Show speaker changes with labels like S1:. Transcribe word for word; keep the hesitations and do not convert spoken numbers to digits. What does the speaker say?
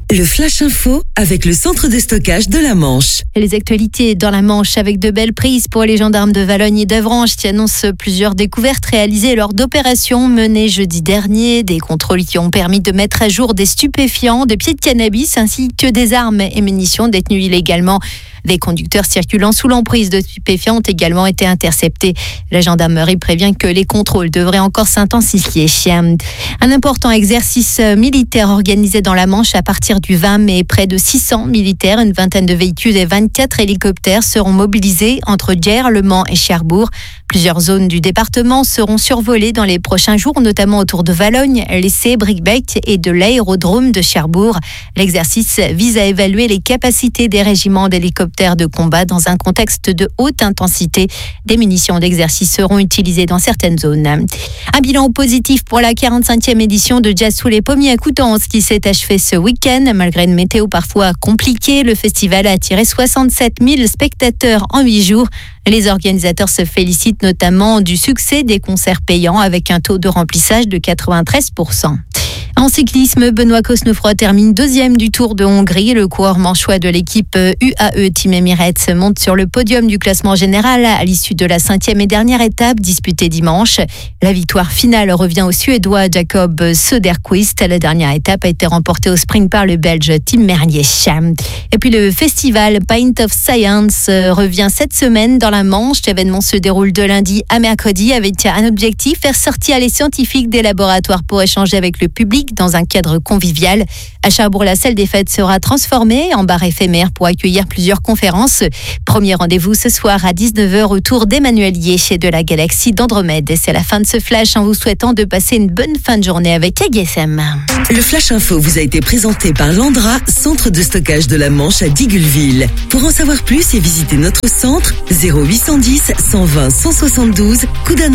S1: Le Flash Info avec le centre de stockage de la Manche.
S2: Les actualités dans la Manche avec de belles prises pour les gendarmes de Valognes et d'Avranches qui annoncent plusieurs découvertes réalisées lors d'opérations menées jeudi dernier. Des contrôles qui ont permis de mettre à jour des stupéfiants, des pieds de cannabis ainsi que des armes et munitions détenues illégalement. Des conducteurs circulant sous l'emprise de stupéfiants ont également été interceptés. La gendarmerie prévient que les contrôles devraient encore s'intensifier. Un important exercice militaire organisé dans la Manche à partir du vingt mai. Près de six cents militaires, une vingtaine de véhicules et vingt-quatre hélicoptères seront mobilisés entre Gers, Le Mans et Cherbourg. Plusieurs zones du département seront survolées dans les prochains jours, notamment autour de Valognes, l'Essé, Bricbec et de l'aérodrome de Cherbourg. L'exercice vise à évaluer les capacités des régiments d'hélicoptères de combat dans un contexte de haute intensité. Des munitions d'exercice seront utilisées dans certaines zones. Un bilan positif pour la quarante-cinquième édition de Jazz sous les pommiers à Coutances qui s'est achevée ce week-end. Malgré une météo parfois compliquée, le festival a attiré soixante-sept mille spectateurs en huit jours. Les organisateurs se félicitent notamment du succès des concerts payants avec un taux de remplissage de quatre-vingt-treize pour cent. En cyclisme, Benoît Cosnefroy termine deuxième du Tour de Hongrie. Le coureur manchois de l'équipe U A E Team Emirates monte sur le podium du classement général à l'issue de la cinquième et dernière étape disputée dimanche. La victoire finale revient au Suédois Jacob Söderqvist. La dernière étape a été remportée au sprint par le Belge Tim Merlier. Et puis le festival Pint of Science revient cette semaine dans la Manche. L'événement se déroule de lundi à mercredi avec un objectif, faire sortir les scientifiques des laboratoires pour échanger avec le public dans un cadre convivial. À Cherbourg, la salle des fêtes sera transformée en bar éphémère pour accueillir plusieurs conférences. Premier rendez-vous ce soir à dix-neuf heures autour d'Emmanuel Lié de la galaxie d'Andromède. Et c'est la fin de ce flash en vous souhaitant de passer une bonne fin de journée avec A G S M.
S1: Le Flash Info vous a été présenté par Landra, centre de stockage de la Manche à Digoulville. Pour en savoir plus et visiter notre centre, zéro huit cent dix, cent vingt, cent soixante-douze, Coudances.